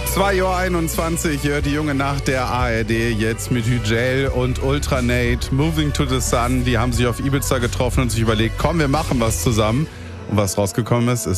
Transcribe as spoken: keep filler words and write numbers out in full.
zwei Uhr einundzwanzig, hört die junge Nacht der A R D jetzt mit Hügel und Ultranate, Moving to the Sun. Die haben sich auf Ibiza getroffen und sich überlegt, komm, wir machen was zusammen. Und was rausgekommen ist, ist